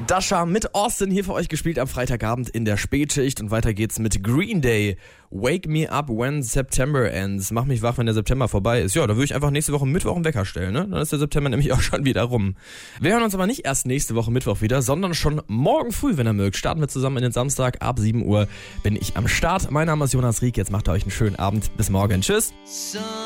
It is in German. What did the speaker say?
Dasha mit Austin hier für euch gespielt am Freitagabend in der Spätschicht und weiter geht's mit Green Day. Wake me up when September ends. Mach mich wach, wenn der September vorbei ist. Ja, da würde ich einfach nächste Woche Mittwoch einen Wecker stellen, ne? Dann ist der September nämlich auch schon wieder rum. Wir hören uns aber nicht erst nächste Woche Mittwoch wieder, sondern schon morgen früh, wenn ihr mögt. Starten wir zusammen in den Samstag. Ab 7 Uhr bin ich am Start. Mein Name ist Jonas Rieck. Jetzt macht ihr euch einen schönen Abend. Bis morgen. Tschüss.